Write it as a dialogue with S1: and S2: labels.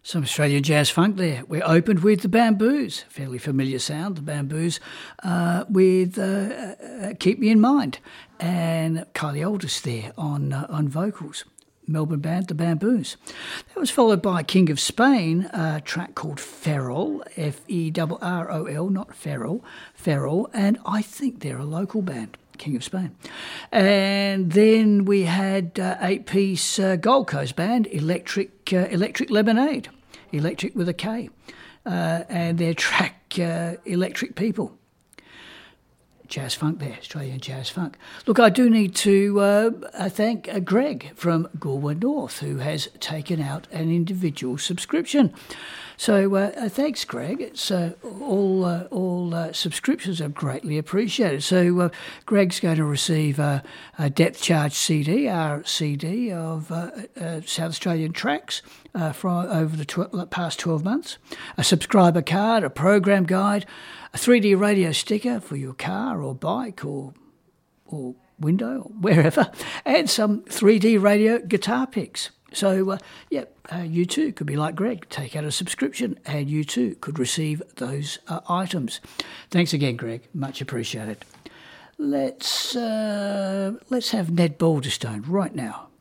S1: Some Australian jazz funk there. We opened with the Bamboos, fairly familiar sound, the Bamboos, with Keep Me in Mind, and Kylie Aldis there on vocals. Melbourne band, the Bamboos. That was followed by King of Spain, a track called Feral, Ferrol, not Feral, Feral, and I think they're a local band. King of Spain. And then we had 8-piece Gold Coast band, Electric Lemonade, Electric with a K, and their track Electric People. Jazz funk there, Australian jazz funk. Look, I do need to thank Greg from Galway North, who has taken out an individual subscription. So thanks, Greg. It's all subscriptions are greatly appreciated. So Greg's going to receive a Depth Charge CD, our CD of South Australian tracks from over the past 12 months, a subscriber card, a program guide, a 3D radio sticker for your car or bike or window or wherever, and some 3D radio guitar picks. So, you too could be like Greg, take out a subscription, and you too could receive those items. Thanks again, Greg. Much appreciated. Let's have Ned Balderstone right now.